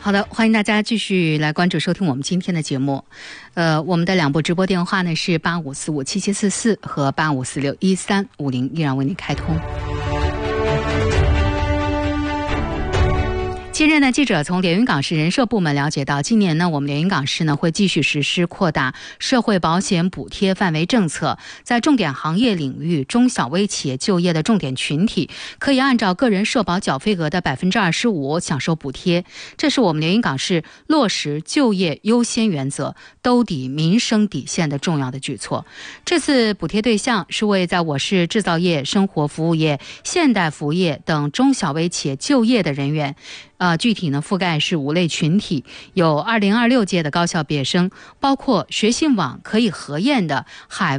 好的，欢迎大家继续来关注收听我们今天的节目。我们的两部直播电话呢是85457744和85461350，依然为您开通。近日呢，记者从连云港市人社部门了解到，今年呢，我们连云港市呢会继续实施扩大社会保险补贴范围政策，在重点行业领域，中小微企业就业的重点群体可以按照个人社保缴费额的25%享受补贴。这是我们连云港市落实就业优先原则、兜底民生底线的重要的举措。这次补贴对象是为在我市制造业、生活服务业、现代服务业等中小微企业就业的人员。具体呢覆盖是5类群体，有2026届的高校毕业生，包括学信网可以核验的海